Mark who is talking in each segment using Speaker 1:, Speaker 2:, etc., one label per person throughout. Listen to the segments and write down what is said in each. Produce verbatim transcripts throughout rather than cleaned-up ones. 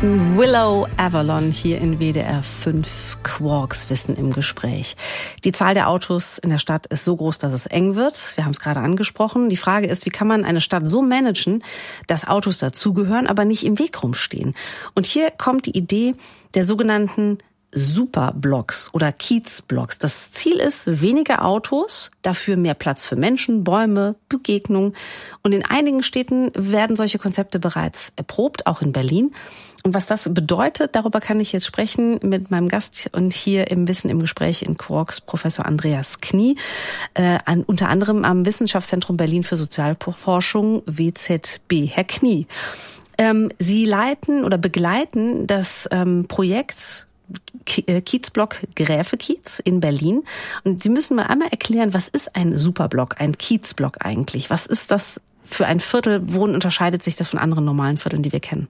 Speaker 1: hörten Willow Avalon hier in W D R fünf, Quarks Wissen im Gespräch. Die Zahl der Autos in der Stadt ist so groß, dass es eng wird. Wir haben es gerade angesprochen. Die Frage ist, wie kann man eine Stadt so managen, dass Autos dazugehören, aber nicht im Weg rumstehen? Und hier kommt die Idee der sogenannten Superblocks oder Kiezblocks. Das Ziel ist weniger Autos, dafür mehr Platz für Menschen, Bäume, Begegnungen. Und in einigen Städten werden solche Konzepte bereits erprobt, auch in Berlin. Und was das bedeutet, darüber kann ich jetzt sprechen mit meinem Gast und hier im Wissen im Gespräch in Quarks, Professor Andreas Knie, äh, an, unter anderem am Wissenschaftszentrum Berlin für Sozialforschung W Z B. Herr Knie, ähm, Sie leiten oder begleiten das ähm, Projekt Kiezblock Gräfekiez in Berlin. Und Sie müssen mal einmal erklären, was ist ein Superblock, ein Kiezblock eigentlich? Was ist das für ein Viertel? Wo unterscheidet sich das von anderen normalen Vierteln, die wir kennen?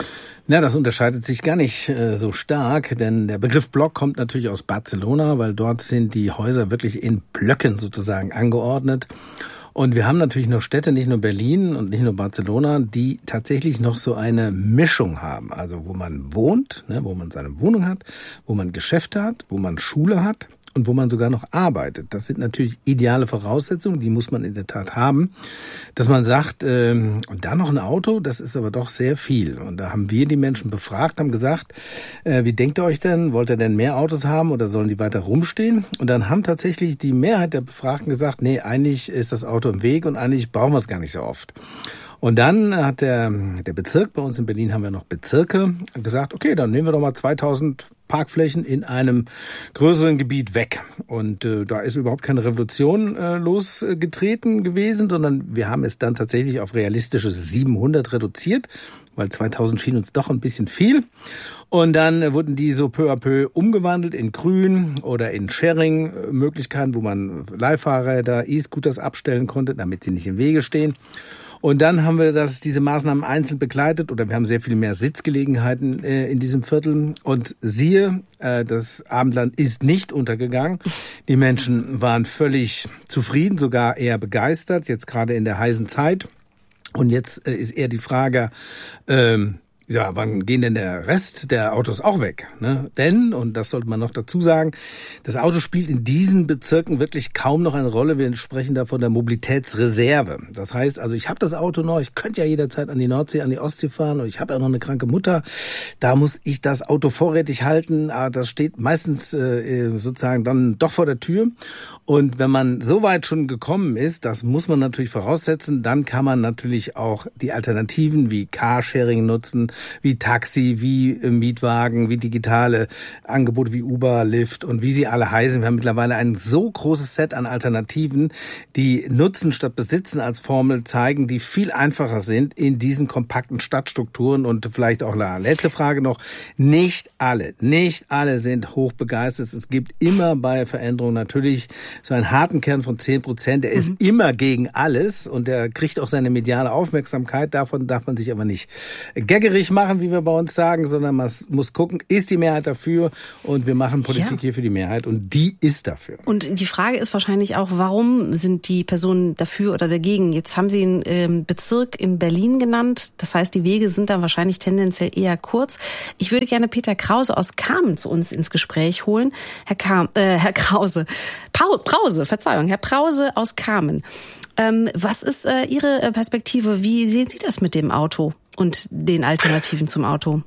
Speaker 2: Na, das unterscheidet sich gar nicht äh, so stark, denn der Begriff Block kommt natürlich aus Barcelona, weil dort sind die Häuser wirklich in Blöcken sozusagen angeordnet. Und wir haben natürlich noch Städte, nicht nur Berlin und nicht nur Barcelona, die tatsächlich noch so eine Mischung haben. Also wo man wohnt, ne, wo man seine Wohnung hat, wo man Geschäfte hat, wo man Schule hat und wo man sogar noch arbeitet. Das sind natürlich ideale Voraussetzungen, die muss man in der Tat haben. Dass man sagt, ähm, und da noch ein Auto, das ist aber doch sehr viel. Und da haben wir die Menschen befragt, haben gesagt, äh, wie denkt ihr euch denn? Wollt ihr denn mehr Autos haben oder sollen die weiter rumstehen? Und dann haben tatsächlich die Mehrheit der Befragten gesagt, nee, eigentlich ist das Auto im Weg und eigentlich brauchen wir es gar nicht so oft. Und dann hat der, der Bezirk, bei uns in Berlin haben wir noch Bezirke, gesagt, okay, dann nehmen wir doch mal zweitausend Parkflächen in einem größeren Gebiet weg. Und äh, da ist überhaupt keine Revolution äh, losgetreten gewesen, sondern wir haben es dann tatsächlich auf realistische siebenhundert reduziert, weil zweitausend schien uns doch ein bisschen viel. Und dann äh, wurden die so peu à peu umgewandelt in Grün oder in Sharing-Möglichkeiten, wo man Leihfahrräder, E-Scooters abstellen konnte, damit sie nicht im Wege stehen. Und dann haben wir das, diese Maßnahmen einzeln begleitet oder wir haben sehr viel mehr Sitzgelegenheiten äh, in diesem Viertel. Und siehe, äh, das Abendland ist nicht untergegangen. Die Menschen waren völlig zufrieden, sogar eher begeistert, jetzt gerade in der heißen Zeit. Und jetzt äh, ist eher die Frage, ähm, ja, wann gehen denn der Rest der Autos auch weg? Ne? Denn, und das sollte man noch dazu sagen, das Auto spielt in diesen Bezirken wirklich kaum noch eine Rolle. Wir sprechen da von der Mobilitätsreserve. Das heißt, also ich habe das Auto noch, ich könnte ja jederzeit an die Nordsee, an die Ostsee fahren und ich habe ja noch eine kranke Mutter. Da muss ich das Auto vorrätig halten. Aber das steht meistens äh, sozusagen dann doch vor der Tür. Und wenn man so weit schon gekommen ist, das muss man natürlich voraussetzen, dann kann man natürlich auch die Alternativen wie Carsharing nutzen, wie Taxi, wie Mietwagen, wie digitale Angebote wie Uber, Lyft und wie sie alle heißen. Wir haben mittlerweile ein so großes Set an Alternativen, die Nutzen statt Besitzen als Formel zeigen, die viel einfacher sind in diesen kompakten Stadtstrukturen. Und vielleicht auch eine letzte Frage noch, nicht alle, nicht alle sind hochbegeistert. Es gibt immer bei Veränderungen natürlich so einen harten Kern von zehn Prozent, der ist mhm. immer gegen alles und der kriegt auch seine mediale Aufmerksamkeit. Davon darf man sich aber nicht gaggerig machen, wie wir bei uns sagen, sondern man muss gucken, ist die Mehrheit dafür und wir machen Politik ja. hier für die Mehrheit und die ist dafür.
Speaker 1: Und die Frage ist wahrscheinlich auch, warum sind die Personen dafür oder dagegen? Jetzt haben Sie einen ähm, Bezirk in Berlin genannt, das heißt, die Wege sind dann wahrscheinlich tendenziell eher kurz. Ich würde gerne Peter Krause aus Kamen zu uns ins Gespräch holen. Herr, Kam, äh, Herr Krause, Pau, Brause, Verzeihung, Herr Brause aus Kamen. Ähm, was ist äh, Ihre Perspektive? Wie sehen Sie das mit dem Auto und den Alternativen zum Auto?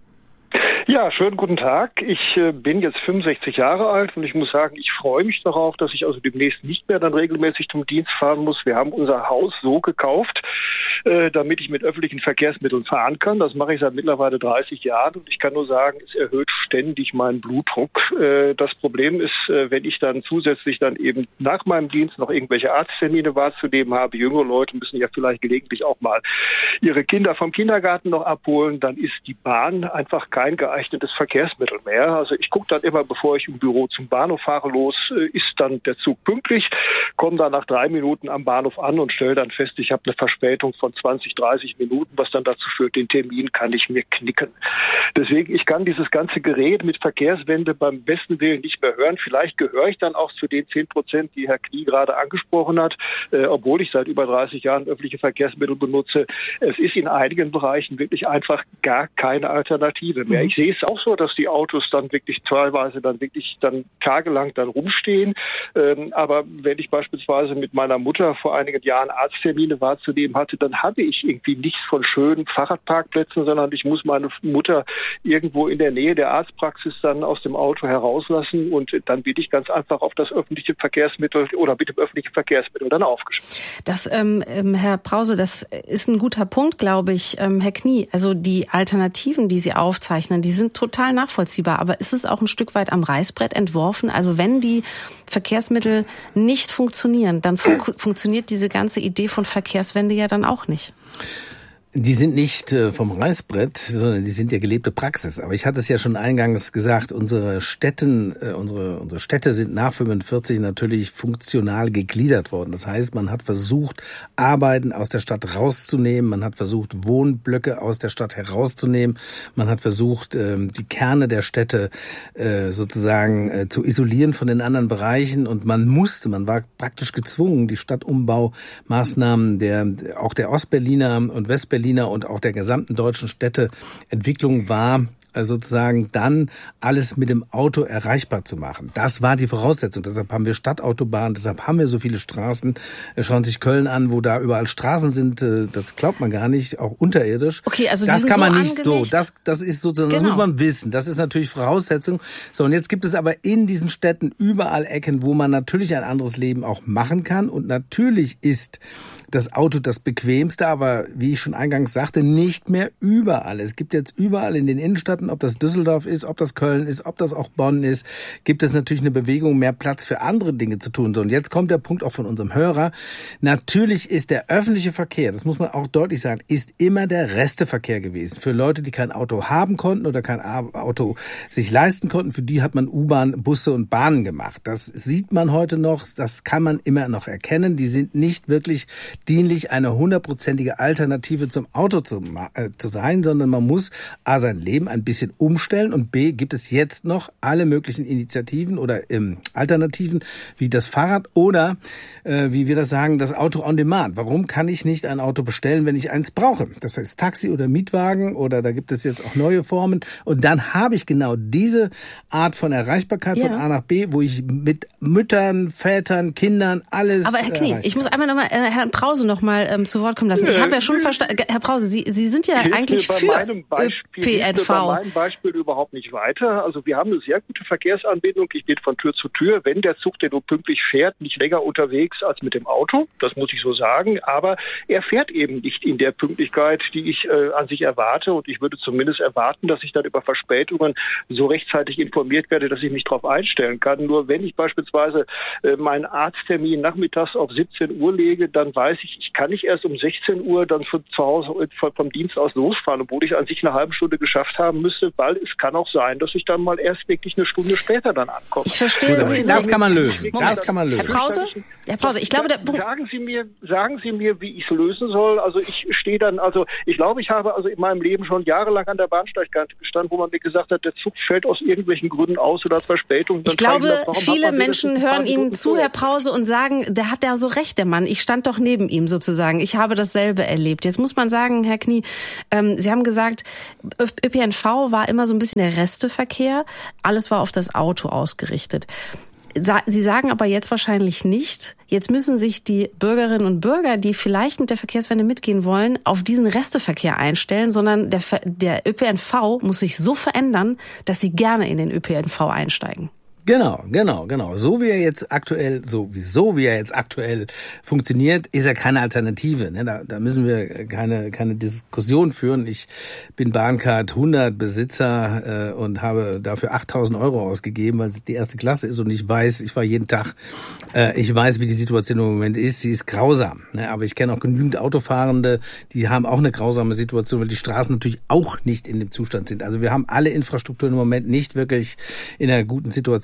Speaker 3: Ja, schönen guten Tag. Ich äh, bin jetzt fünfundsechzig Jahre alt und ich muss sagen, ich freue mich darauf, dass ich also demnächst nicht mehr dann regelmäßig zum Dienst fahren muss. Wir haben unser Haus so gekauft, äh, damit ich mit öffentlichen Verkehrsmitteln fahren kann. Das mache ich seit mittlerweile dreißig Jahren und ich kann nur sagen, es erhöht ständig meinen Blutdruck. Äh, das Problem ist, äh, wenn ich dann zusätzlich dann eben nach meinem Dienst noch irgendwelche Arzttermine wahrzunehmen habe, jüngere Leute müssen ja vielleicht gelegentlich auch mal ihre Kinder vom Kindergarten noch abholen, dann ist die Bahn einfach kein geeignetes Verkehrsmittel mehr. Also ich gucke dann immer, bevor ich im Büro zum Bahnhof fahre, los, ist dann der Zug pünktlich, komme dann nach drei Minuten am Bahnhof an und stelle dann fest, ich habe eine Verspätung von zwanzig, dreißig Minuten, was dann dazu führt, den Termin kann ich mir knicken. Deswegen, ich kann dieses ganze Gerät Rede mit Verkehrswende beim besten Willen nicht mehr hören. Vielleicht gehöre ich dann auch zu den zehn Prozent, die Herr Knie gerade angesprochen hat, äh, obwohl ich seit über dreißig Jahren öffentliche Verkehrsmittel benutze. Es ist in einigen Bereichen wirklich einfach gar keine Alternative mehr. Mhm. Ich sehe es auch so, dass die Autos dann wirklich teilweise dann wirklich dann tagelang dann rumstehen. Ähm, aber wenn ich beispielsweise mit meiner Mutter vor einigen Jahren Arzttermine wahrzunehmen hatte, dann habe ich irgendwie nichts von schönen Fahrradparkplätzen, sondern ich muss meine Mutter irgendwo in der Nähe der Arztpraxis dann aus dem Auto herauslassen und dann bin ich ganz einfach auf das öffentliche Verkehrsmittel oder mit dem öffentlichen Verkehrsmittel dann aufgeschrieben.
Speaker 1: Das, ähm, Herr Brause, das ist ein guter Punkt, glaube ich. Ähm, Herr Knie, also die Alternativen, die Sie aufzeichnen, die sind total nachvollziehbar, aber ist es auch ein Stück weit am Reißbrett entworfen? Also wenn die Verkehrsmittel nicht funktionieren, dann fun- funktioniert diese ganze Idee von Verkehrswende ja dann auch nicht.
Speaker 2: Die sind nicht äh, vom Reißbrett, sondern die sind ja gelebte Praxis. Aber ich hatte es ja schon eingangs gesagt, unsere Städten, äh, unsere, unsere Städte sind nach fünfundvierzig natürlich funktional gegliedert worden. Das heißt, man hat versucht, Arbeiten aus der Stadt rauszunehmen. Man hat versucht, Wohnblöcke aus der Stadt herauszunehmen. Man hat versucht, äh, die Kerne der Städte äh, sozusagen äh, zu isolieren von den anderen Bereichen. Und man musste, man war praktisch gezwungen, die Stadtumbaumaßnahmen der, auch der Ostberliner und Westberliner und auch der gesamten deutschen Städteentwicklung war sozusagen dann alles mit dem Auto erreichbar zu machen. Das war die Voraussetzung. Deshalb haben wir Stadtautobahnen, deshalb haben wir so viele Straßen. Schauen Sie sich Köln an, wo da überall Straßen sind, das glaubt man gar nicht, auch unterirdisch.
Speaker 1: Okay, also
Speaker 2: das
Speaker 1: die sind
Speaker 2: kann man
Speaker 1: so
Speaker 2: nicht
Speaker 1: angelegt.
Speaker 2: so. Das, das ist sozusagen,
Speaker 1: genau.
Speaker 2: Das muss man wissen. Das ist natürlich Voraussetzung. So, und jetzt gibt es aber in diesen Städten überall Ecken, wo man natürlich ein anderes Leben auch machen kann. Und natürlich ist das Auto das bequemste, aber wie ich schon eingangs sagte, nicht mehr überall. Es gibt jetzt überall in den Innenstädten, ob das Düsseldorf ist, ob das Köln ist, ob das auch Bonn ist, gibt es natürlich eine Bewegung, mehr Platz für andere Dinge zu tun. So, und jetzt kommt der Punkt auch von unserem Hörer. Natürlich ist der öffentliche Verkehr, das muss man auch deutlich sagen, ist immer der Resteverkehr gewesen. Für Leute, die kein Auto haben konnten oder kein Auto sich leisten konnten, für die hat man U-Bahn, Busse und Bahnen gemacht. Das sieht man heute noch, das kann man immer noch erkennen. Die sind nicht wirklich dienlich, eine hundertprozentige Alternative zum Auto zu, äh, zu sein, sondern man muss A, sein Leben ein bisschen umstellen und B, gibt es jetzt noch alle möglichen Initiativen oder ähm, Alternativen wie das Fahrrad oder, äh, wie wir das sagen, das Auto on Demand. Warum kann ich nicht ein Auto bestellen, wenn ich eins brauche? Das heißt Taxi oder Mietwagen oder da gibt es jetzt auch neue Formen und dann habe ich genau diese Art von Erreichbarkeit ja. von A nach B, wo ich mit Müttern, Vätern, Kindern alles
Speaker 1: Aber Herr Knie,
Speaker 2: erreiche.
Speaker 1: ich muss einmal nochmal äh, Herrn Brause noch mal ähm, zu Wort kommen lassen. Ich habe ja schon verstanden, Herr Brause, Sie, Sie sind ja
Speaker 3: Hilft
Speaker 1: eigentlich
Speaker 3: mir
Speaker 1: für
Speaker 3: bei meinem Beispiel,
Speaker 1: Ö P N V.
Speaker 3: Bei meinem Beispiel überhaupt nicht weiter. Also wir haben eine sehr gute Verkehrsanbindung. Ich bin von Tür zu Tür, wenn der Zug, der nur pünktlich fährt, nicht länger unterwegs als mit dem Auto. Das muss ich so sagen. Aber er fährt eben nicht in der Pünktlichkeit, die ich äh, an sich erwarte. Und ich würde zumindest erwarten, dass ich dann über Verspätungen so rechtzeitig informiert werde, dass ich mich darauf einstellen kann. Nur wenn ich beispielsweise äh, meinen Arzttermin nachmittags auf siebzehn Uhr lege, dann weiß ich, ich kann nicht erst um sechzehn Uhr dann von zu Hause vom Dienst aus losfahren, obwohl ich an sich eine halbe Stunde geschafft haben müsste, weil es kann auch sein, dass ich dann mal erst wirklich eine Stunde später dann ankomme.
Speaker 1: Ich verstehe Sie.
Speaker 2: Das kann man lösen.
Speaker 1: Moment.
Speaker 2: Das kann man lösen.
Speaker 1: Herr Brause, Herr Brause, ich glaube, der
Speaker 3: sagen Sie mir, sagen Sie mir, wie ich es lösen soll. Also ich stehe dann, also ich glaube, ich habe also in meinem Leben schon jahrelang an der Bahnsteigkante gestanden, wo man mir gesagt hat, der Zug fällt aus irgendwelchen Gründen aus oder hat Verspätung. Dann
Speaker 1: ich glaube,
Speaker 3: das, warum
Speaker 1: viele
Speaker 3: man
Speaker 1: Menschen hören Ihnen zu, Herr Brause, und sagen, der hat ja so recht, der Mann. Ich stand doch neben ihm sozusagen. Ich habe dasselbe erlebt. Jetzt muss man sagen, Herr Knie, ähm, Sie haben gesagt, Ö P N V war immer so ein bisschen der Resteverkehr. Alles war auf das Auto ausgerichtet. Sie sagen aber jetzt wahrscheinlich nicht, jetzt müssen sich die Bürgerinnen und Bürger, die vielleicht mit der Verkehrswende mitgehen wollen, auf diesen Resteverkehr einstellen, sondern der, der Ö P N V muss sich so verändern, dass sie gerne in den Ö P N V einsteigen.
Speaker 2: Genau, genau, genau. So wie er jetzt aktuell, sowieso wie er jetzt aktuell funktioniert, ist er keine Alternative. Ne? Da, da müssen wir keine keine Diskussion führen. Ich bin Bahncard hundert Besitzer äh, und habe dafür achttausend Euro ausgegeben, weil es die erste Klasse ist und ich weiß, ich war jeden Tag, äh, ich weiß, wie die Situation im Moment ist. Sie ist grausam. Ne? Aber ich kenne auch genügend Autofahrende, die haben auch eine grausame Situation, weil die Straßen natürlich auch nicht in dem Zustand sind. Also wir haben alle Infrastrukturen im Moment nicht wirklich in einer guten Situation.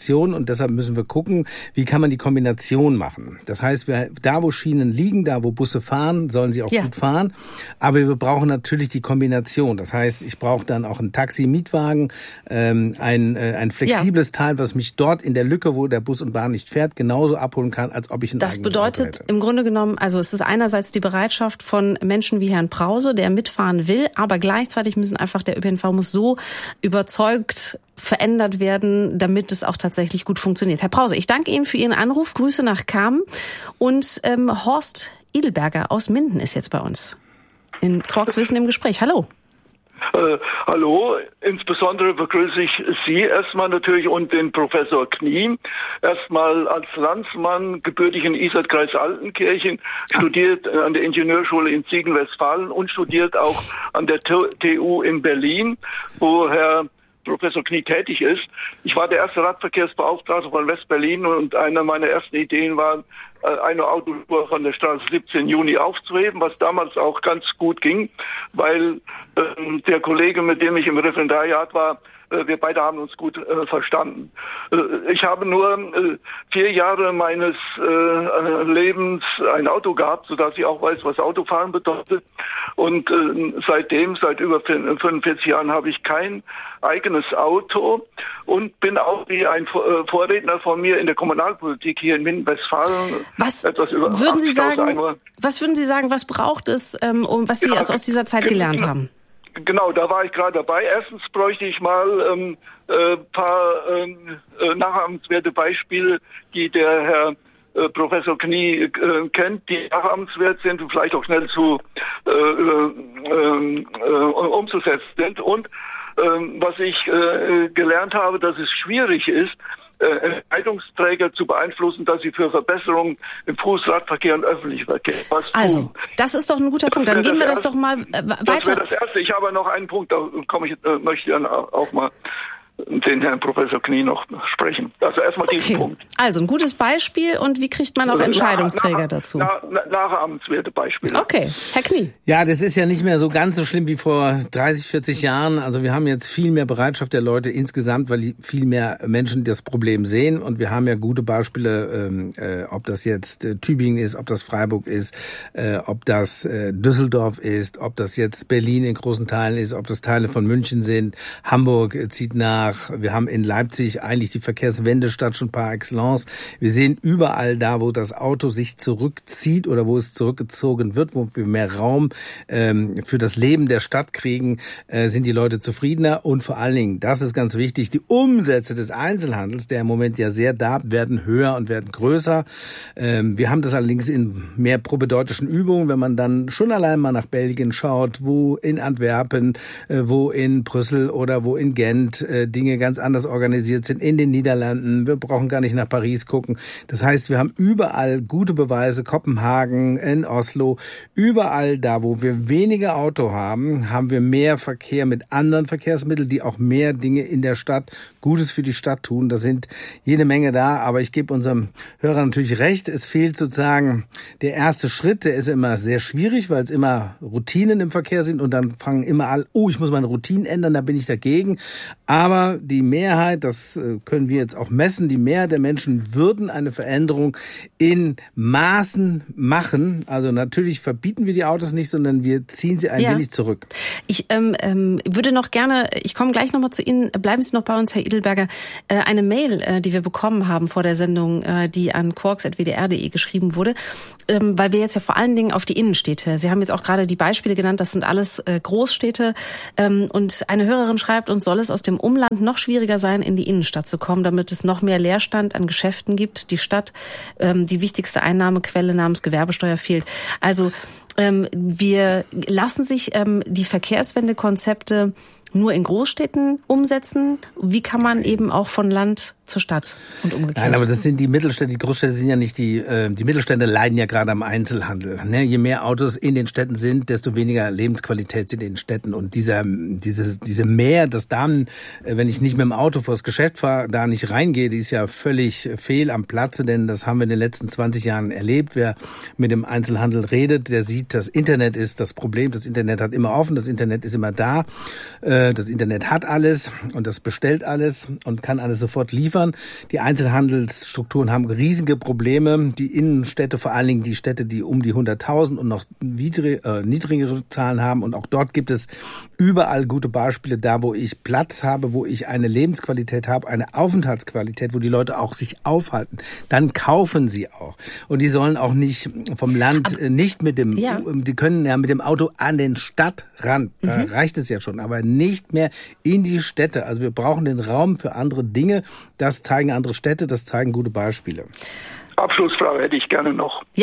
Speaker 2: Kombination und deshalb müssen wir gucken, wie kann man die Kombination machen. Das heißt, wir, da wo Schienen liegen, da wo Busse fahren, sollen sie auch ja. gut fahren. Aber wir brauchen natürlich die Kombination. Das heißt, ich brauche dann auch einen Taxi-Mietwagen, ähm, ein, äh, ein flexibles ja. Teil, was mich dort in der Lücke, wo der Bus und Bahn nicht fährt, genauso abholen kann, als ob ich ein
Speaker 1: das
Speaker 2: eigenes
Speaker 1: bedeutet
Speaker 2: Auto hätte.
Speaker 1: Im Grunde genommen, also es ist einerseits die Bereitschaft von Menschen wie Herrn Brause, der mitfahren will, aber gleichzeitig müssen einfach der Ö P N V muss so überzeugt verändert werden, damit es auch tatsächlich gut funktioniert. Herr Brause, ich danke Ihnen für Ihren Anruf. Grüße nach Kamen. Und ähm, Horst Edelberger aus Minden ist jetzt bei uns in Quarks Wissen im Gespräch. Hallo.
Speaker 4: Äh, hallo, insbesondere begrüße ich Sie erstmal natürlich und den Professor Knie. Erstmal als Landsmann, gebürtig in Isartkreis Altenkirchen, studiert an der Ingenieurschule in Siegen-Westfalen und studiert auch an der T U in Berlin, wo Herr Professor Knie tätig ist. Ich war der erste Radverkehrsbeauftragte von West-Berlin und eine meiner ersten Ideen war, eine Autospur von der Straße siebzehn Juni aufzuheben, was damals auch ganz gut ging, weil äh, der Kollege, mit dem ich im Referendariat war, äh, wir beide haben uns gut äh, verstanden. Äh, ich habe nur äh, vier Jahre meines äh, Lebens ein Auto gehabt, sodass ich auch weiß, was Autofahren bedeutet. Und äh, seitdem, seit über fünfundvierzig Jahren, habe ich kein eigenes Auto und bin auch wie ein Vorredner von mir in der Kommunalpolitik hier in Minden-Westfalen.
Speaker 1: Was
Speaker 4: etwas über
Speaker 1: würden Sie sagen? Was würden Sie sagen? Was braucht es, um was Sie ja, aus dieser Zeit gelernt
Speaker 4: genau,
Speaker 1: haben?
Speaker 4: Genau, da war ich gerade dabei. Erstens bräuchte ich mal ein ähm, äh, paar ähm, äh, nachahmenswerte Beispiele, die der Herr Äh, Professor Knie äh, kennt, die nachahmenswert sind und vielleicht auch schnell zu äh, äh, äh, umzusetzen sind. Und äh, was ich äh, gelernt habe, dass es schwierig ist, äh, Entscheidungsträger zu beeinflussen, dass sie für Verbesserungen im Fuß-Radverkehr und öffentlichen Verkehr was tun.
Speaker 1: Also, das ist doch ein guter Punkt. Dann gehen wir das doch mal äh, weiter.
Speaker 4: Das wäre das Erste. Ich habe noch einen Punkt, da komme ich, äh, möchte ich dann auch mal den Herrn Professor Knie noch sprechen. Also erstmal okay. diesen Punkt.
Speaker 1: Also ein gutes Beispiel und wie kriegt man auch Entscheidungsträger nach, dazu?
Speaker 4: Nach, nach, nachahmenswerte Beispiele.
Speaker 1: Okay, Herr Knie.
Speaker 2: Ja, das ist ja nicht mehr so ganz so schlimm wie vor dreißig, vierzig Jahren. Also wir haben jetzt viel mehr Bereitschaft der Leute insgesamt, weil viel mehr Menschen das Problem sehen und wir haben ja gute Beispiele, ähm, äh, ob das jetzt äh, Tübingen ist, ob das Freiburg ist, äh, ob das äh, Düsseldorf ist, ob das jetzt Berlin in großen Teilen ist, ob das Teile von München sind, Hamburg äh, zieht nach. Wir haben in Leipzig eigentlich die Verkehrswendestadt schon par excellence. Wir sehen überall da, wo das Auto sich zurückzieht oder wo es zurückgezogen wird, wo wir mehr Raum ähm, für das Leben der Stadt kriegen, äh, sind die Leute zufriedener. Und vor allen Dingen, das ist ganz wichtig, die Umsätze des Einzelhandels, der im Moment ja sehr da, werden höher und werden größer. Ähm, wir haben das allerdings in mehr probedeutischen Übungen, wenn man dann schon allein mal nach Belgien schaut, wo in Antwerpen, äh, wo in Brüssel oder wo in Gent äh, die Dinge ganz anders organisiert sind, in den Niederlanden. Wir brauchen gar nicht nach Paris gucken. Das heißt, wir haben überall gute Beweise, Kopenhagen, in Oslo, überall da, wo wir weniger Auto haben, haben wir mehr Verkehr mit anderen Verkehrsmitteln, die auch mehr Dinge in der Stadt, Gutes für die Stadt tun. Da sind jede Menge da, aber ich gebe unserem Hörer natürlich recht, es fehlt sozusagen der erste Schritt, der ist immer sehr schwierig, weil es immer Routinen im Verkehr sind und dann fangen immer alle, oh, ich muss meine Routinen ändern, da bin ich dagegen. Aber die Mehrheit, das können wir jetzt auch messen, die Mehrheit der Menschen würden eine Veränderung in Maßen machen. Also natürlich verbieten wir die Autos nicht, sondern wir ziehen sie ein ja. wenig zurück.
Speaker 1: Ich ähm, ähm, würde noch gerne, ich komme gleich nochmal zu Ihnen, bleiben Sie noch bei uns, Herr Edelberger, äh, eine Mail, äh, die wir bekommen haben vor der Sendung, äh, die an quarks at w d r punkt d e geschrieben wurde, ähm, weil wir jetzt ja vor allen Dingen auf die Innenstädte, Sie haben jetzt auch gerade die Beispiele genannt, das sind alles äh, Großstädte ähm, und eine Hörerin schreibt uns, soll es aus dem Umland noch schwieriger sein, in die Innenstadt zu kommen, damit es noch mehr Leerstand an Geschäften gibt. Die Stadt, ähm, die wichtigste Einnahmequelle namens Gewerbesteuer fehlt. Also ähm, wir lassen sich ähm, die Verkehrswendekonzepte nur in Großstädten umsetzen. Wie kann man eben auch von Land zur Stadt und umgekehrt?
Speaker 2: Nein, aber das sind die Mittelstädte, die Großstädte sind ja nicht die, äh, die Mittelstädte leiden ja gerade am Einzelhandel. Ne? Je mehr Autos in den Städten sind, desto weniger Lebensqualität sind in den Städten. Und dieser, dieses, diese Mehr, dass dann, wenn ich nicht mit dem Auto vors Geschäft fahre, da nicht reingehe, die ist ja völlig fehl am Platze, denn das haben wir in den letzten zwanzig Jahren erlebt. Wer mit dem Einzelhandel redet, der sieht, das Internet ist das Problem. Das Internet hat immer offen, das Internet ist immer da. Äh, das Internet hat alles und das bestellt alles und kann alles sofort liefern. liefern. Die Einzelhandelsstrukturen haben riesige Probleme. Die Innenstädte, vor allen Dingen die Städte, die um die hunderttausend und noch niedrig, äh, niedrigere Zahlen haben. Und auch dort gibt es überall gute Beispiele, da wo ich Platz habe, wo ich eine Lebensqualität habe, eine Aufenthaltsqualität, wo die Leute auch sich aufhalten. Dann kaufen sie auch. Und die sollen auch nicht vom Land, aber, nicht mit dem, ja. die können ja mit dem Auto an den Stadtrand, da mhm. reicht es ja schon, aber nicht mehr in die Städte. Also wir brauchen den Raum für andere Dinge. Das zeigen andere Städte, das zeigen gute Beispiele.
Speaker 4: Abschlussfrage hätte ich gerne noch.
Speaker 1: Ja.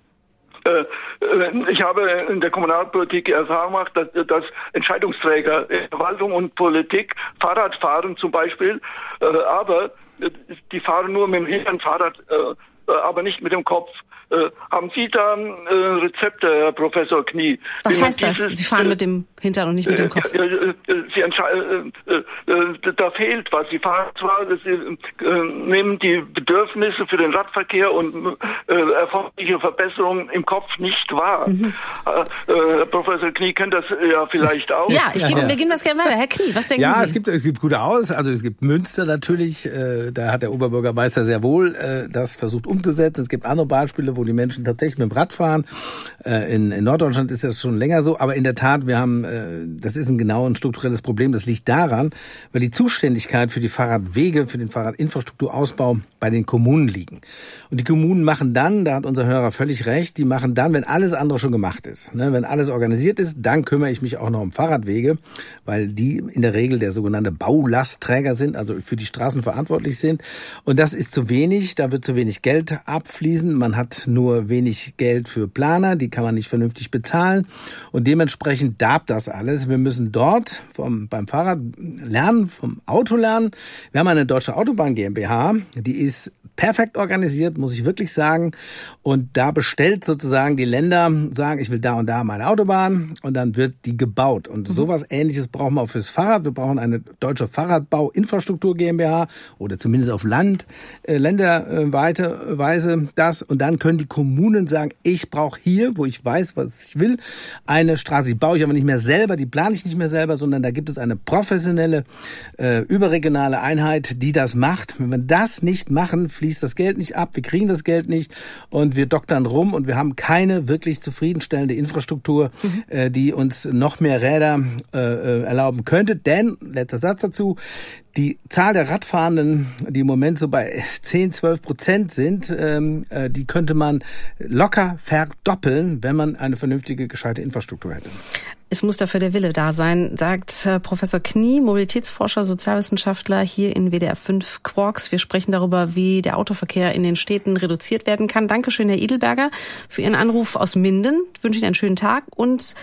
Speaker 4: Ich habe in der Kommunalpolitik die Erfahrung gemacht, dass, dass Entscheidungsträger in Verwaltung und Politik Fahrrad fahren zum Beispiel, aber die fahren nur mit dem Hintern Fahrrad, aber nicht mit dem Kopf. Äh, haben Sie da äh, Rezepte, Herr Professor Knie?
Speaker 1: Was heißt das? Sie fahren mit dem Hintern und nicht mit dem Kopf?
Speaker 4: Äh, äh, Sie entscheiden, äh, äh, da fehlt was. Sie fahren zwar, Sie äh, nehmen die Bedürfnisse für den Radverkehr und äh, erforderliche Verbesserungen im Kopf nicht wahr. Mhm. Äh, Herr Professor Knie kennt das ja vielleicht auch.
Speaker 1: Ja, ich gebe, ja, ja. wir geben das gerne weiter. Herr Knie, was denken
Speaker 2: ja,
Speaker 1: Sie?
Speaker 2: Ja, es gibt, es gibt gute Aus. Also es gibt Münster natürlich. Äh, da hat der Oberbürgermeister sehr wohl äh, das versucht umzusetzen. Es gibt andere Beispiele, wo die Menschen tatsächlich mit dem Rad fahren. Äh, in, in Norddeutschland ist das schon länger so. Aber in der Tat, wir haben, äh, das ist ein genau ein strukturelles Problem. Das liegt daran, weil die Zuständigkeit für die Fahrradwege, für den Fahrradinfrastrukturausbau bei den Kommunen liegen. Und die Kommunen machen dann, da hat unser Hörer völlig recht, die machen dann, wenn alles andere schon gemacht ist. Ne? Wenn alles organisiert ist, dann kümmere ich mich auch noch um Fahrradwege, weil die in der Regel der sogenannte Baulastträger sind, also für die Straßen verantwortlich sind. Und das ist zu wenig, da wird zu wenig Geld abfließen. Man hat nur wenig Geld für Planer, die kann man nicht vernünftig bezahlen. Und dementsprechend darb das alles. Wir müssen dort vom, beim Fahrrad lernen, vom Auto lernen. Wir haben eine Deutsche Autobahn GmbH, die ist perfekt organisiert, muss ich wirklich sagen. Und da bestellt sozusagen die Länder, sagen, ich will da und da meine Autobahn, und dann wird die gebaut. Und mhm. sowas Ähnliches brauchen wir auch fürs Fahrrad. Wir brauchen eine Deutsche Fahrradbauinfrastruktur GmbH oder zumindest auf Land, äh, länderweite Weise das. Und dann können die Kommunen sagen, ich brauche hier, wo ich weiß, was ich will, eine Straße. Die baue ich aber nicht mehr selber, die plane ich nicht mehr selber, sondern da gibt es eine professionelle, äh, überregionale Einheit, die das macht. Wenn wir das nicht machen, fließt das Geld nicht ab, wir kriegen das Geld nicht und wir doktern rum und wir haben keine wirklich zufriedenstellende Infrastruktur, mhm. äh, die uns noch mehr Räder äh, erlauben könnte. Denn, letzter Satz dazu, die Zahl der Radfahrenden, die im Moment so bei zehn, zwölf Prozent sind, ähm, äh, die könnte man locker verdoppeln, wenn man eine vernünftige, gescheite Infrastruktur hätte.
Speaker 1: Es muss dafür der Wille da sein, sagt äh, Professor Knie, Mobilitätsforscher, Sozialwissenschaftler hier in W D R fünf Quarks. Wir sprechen darüber, wie der Autoverkehr in den Städten reduziert werden kann. Dankeschön, Herr Edelberger, für Ihren Anruf aus Minden. Ich wünsche Ihnen einen schönen Tag. Und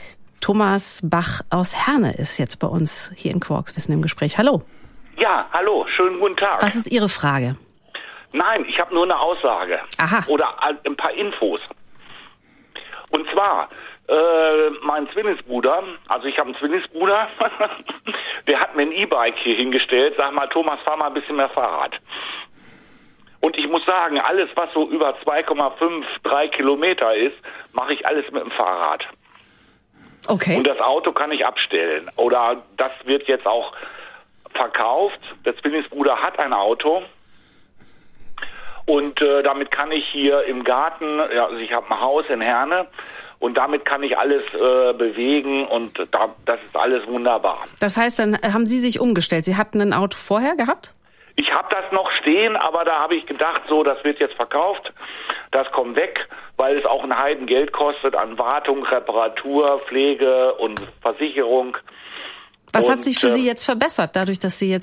Speaker 1: Thomas Bach aus Herne ist jetzt bei uns hier in Quarks Wissen im Gespräch. Hallo.
Speaker 5: Ja, hallo, schönen guten Tag.
Speaker 1: Was ist Ihre Frage?
Speaker 5: Nein, ich habe nur eine Aussage.
Speaker 1: Aha.
Speaker 5: Oder ein paar Infos. Und zwar, äh, mein Zwillingsbruder, also ich habe einen Zwillingsbruder, der hat mir ein E-Bike hier hingestellt. Sag mal, Thomas, fahr mal ein bisschen mehr Fahrrad. Und ich muss sagen, alles, was so über zwei Komma fünf, drei Kilometer ist, mache ich alles mit dem Fahrrad.
Speaker 1: Okay.
Speaker 5: Und das Auto kann ich abstellen. Oder das wird jetzt auch verkauft. Der Zwillingsbruder hat ein Auto und äh, damit kann ich hier im Garten, ja, also ich habe ein Haus in Herne und damit kann ich alles äh, bewegen und da, das ist alles wunderbar.
Speaker 1: Das heißt, dann haben Sie sich umgestellt. Sie hatten ein Auto vorher gehabt?
Speaker 5: Ich habe das noch stehen, aber da habe ich gedacht, so, das wird jetzt verkauft, das kommt weg, weil es auch ein Heidengeld kostet an Wartung, Reparatur, Pflege und Versicherung.
Speaker 1: Was
Speaker 5: und,
Speaker 1: hat sich für
Speaker 5: äh,
Speaker 1: Sie jetzt verbessert, dadurch, dass Sie jetzt